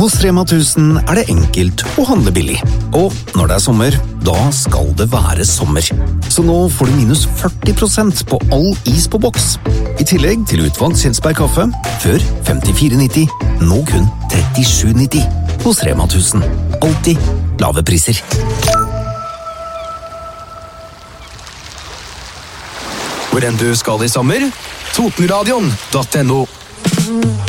Hos Rema 1000 det enkelt å handle billig. Og når det sommer, da skal det være sommer. Så nå får du minus 40% på all is på boks. I tillegg til utvalgt Kjelsberg kaffe, før 54,90, nå kun 37,90. Hos Rema 1000. Alltid lave priser. Hvor enn du skal i sommer, Totenradion.no.